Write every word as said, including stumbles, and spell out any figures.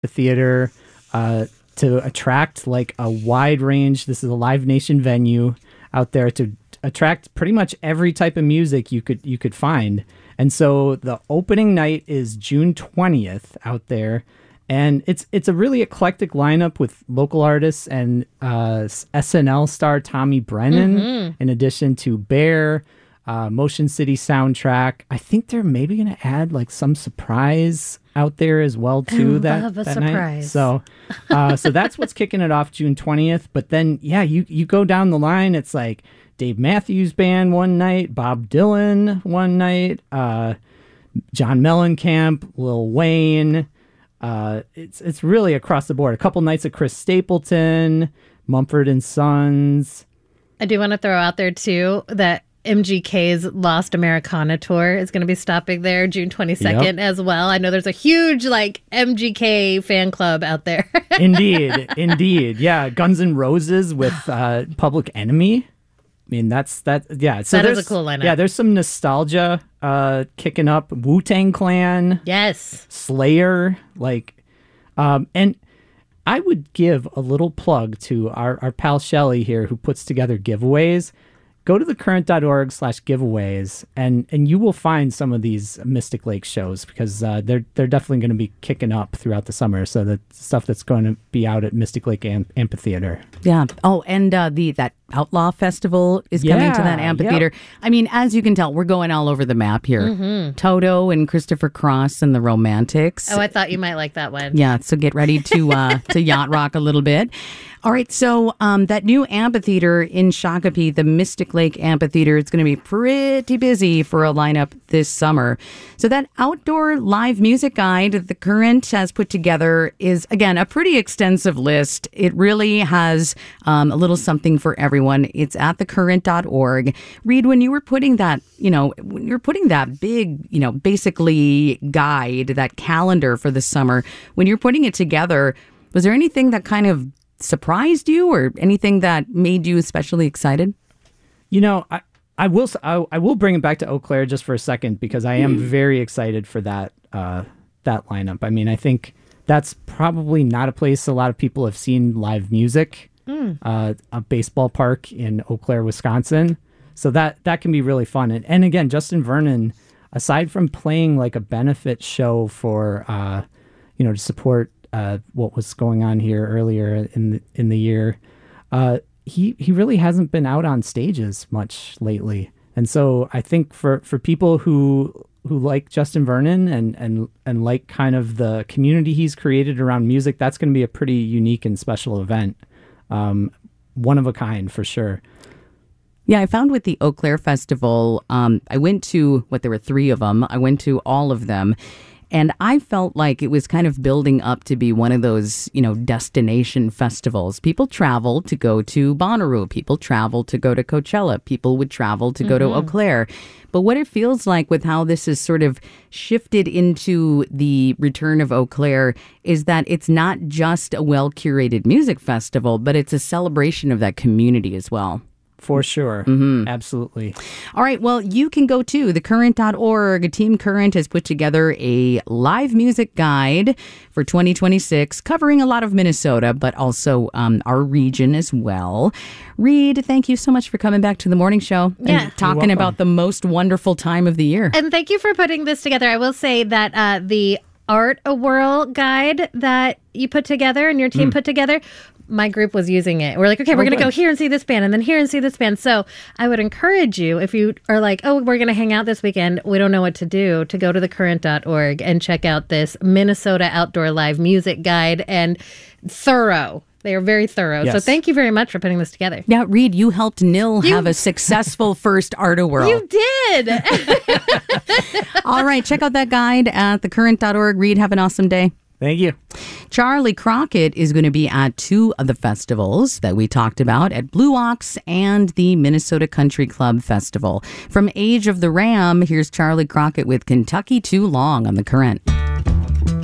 theater uh, to attract like a wide range. This is a Live Nation venue out there to attract pretty much every type of music you could you could find. And so the opening night is June twentieth out there. And it's it's a really eclectic lineup with local artists and uh, S N L star Tommy Brennan, mm-hmm. in addition to Bear, uh, Motion City soundtrack. I think they're maybe going to add like some surprise out there as well too. I that love a that surprise. night. So, uh, so that's what's kicking it off June twentieth. But then, yeah, you you go down the line. It's like Dave Matthews Band one night, Bob Dylan one night, uh, John Mellencamp, Lil Wayne. Uh, it's it's really across the board. A couple nights at Chris Stapleton, Mumford and Sons. I do want to throw out there, too, that M G K's Lost Americana tour is going to be stopping there June twenty-second yep. as well. I know there's a huge, like, M G K fan club out there. Indeed. Indeed. Yeah. Guns N' Roses with uh, Public Enemy. I mean, that's that. Yeah, so that there's is a cool lineup. Yeah, there's some nostalgia uh, kicking up. Wu-Tang Clan, yes, Slayer, like, um, and I would give a little plug to our our pal Shelly here, who puts together giveaways. Go to thecurrent.org slash giveaways, and and you will find some of these Mystic Lake shows because uh, they're they're definitely going to be kicking up throughout the summer. So the stuff that's going to be out at Mystic Lake Am- Amphitheater. Yeah. Oh, and uh, the that Outlaw Festival is coming yeah, to that amphitheater. Yep. I mean, as you can tell, we're going all over the map here. Mm-hmm. Toto and Christopher Cross and the Romantics. Oh, I thought you might like that one. Yeah. So get ready to uh, to yacht rock a little bit. All right, so um, that new amphitheater in Shakopee, the Mystic Lake Amphitheater, it's going to be pretty busy for a lineup this summer. So that outdoor live music guide that The Current has put together is, again, a pretty extensive list. It really has um, a little something for everyone. It's at the current dot org. Reed, when you were putting that, you know, when you're putting that big, you know, basically guide, that calendar for the summer, when you're putting it together, was there anything that kind of surprised you or anything that made you especially excited? You know, I, I will I, I will bring it back to Eau Claire just for a second because I am mm. very excited for that uh, that lineup. I mean, I think that's probably not a place a lot of people have seen live music. Mm. Uh, a baseball park in Eau Claire, Wisconsin. So that that can be really fun. And, and again, Justin Vernon, aside from playing like a benefit show for uh, you know to support Uh, what was going on here earlier in the, in the year, uh, he he really hasn't been out on stages much lately, and so I think for, for people who who like Justin Vernon and and and like kind of the community he's created around music, that's going to be a pretty unique and special event, um, one of a kind for sure. Yeah, I found with the Eau Claire Festival, um, I went to what there were three of them. I went to all of them. And I felt like it was kind of building up to be one of those, you know, destination festivals. People travel to go to Bonnaroo. People travel to go to Coachella. People would travel to go mm-hmm. to Eau Claire. But what it feels like with how this is sort of shifted into the return of Eau Claire is that it's not just a well-curated music festival, but it's a celebration of that community as well. For sure. Mm-hmm. Absolutely. All right. Well, you can go to the current dot org. Team Current has put together a live music guide for twenty twenty-six, covering a lot of Minnesota, but also um, our region as well. Reed, thank you so much for coming back to the morning show and yeah. talking about the most wonderful time of the year. And thank you for putting this together. I will say that uh, the Art a Whirl guide that you put together and your team mm. put together, my group was using it. We're like, okay, we're oh, going to go here and see this band and then here and see this band. So I would encourage you, if you are like, oh, we're going to hang out this weekend, we don't know what to do, to go to the current dot org and check out this Minnesota Outdoor Live Music Guide. And thorough. They are very thorough. Yes. So thank you very much for putting this together. Yeah, Reed, you helped Nil you, have a successful first Art a Whirl. You did. All right, check out that guide at the current dot org. Reed, have an awesome day. Thank you. Charlie Crockett is going to be at two of the festivals that we talked about, at Blue Ox and the Minnesota Country Club Festival. From Age of the Ram, here's Charlie Crockett with Kentucky Too Long on The Current.